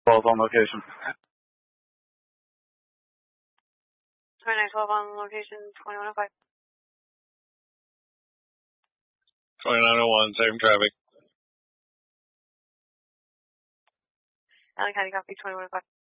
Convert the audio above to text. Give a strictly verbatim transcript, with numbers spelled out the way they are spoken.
twelve on location. twenty-nine twelve on location, twenty-one oh five. twenty-nine oh one, same traffic. Allen County copy, twenty-one oh five.